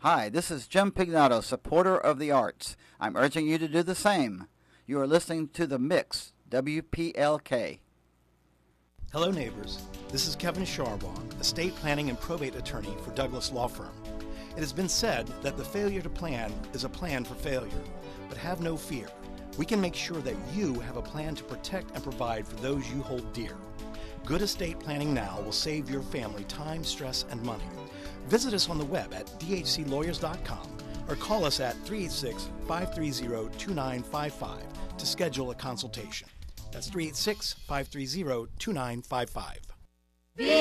Hi, this is Jim Pignato, supporter of the arts. I'm urging you to do the same. You are listening to The Mix, WPLK. Hello, neighbors. This is Kevin Charbon, estate planning and probate attorney for Douglas Law Firm. It has been said that the failure to plan is a plan for failure. But have no fear. We can make sure that you have a plan to protect and provide for those you hold dear. Good estate planning now will save your family time, stress, and money. Visit us on the web at dhclawyers.com or call us at 386-530-2955 to schedule a consultation. That's 386-530-2955.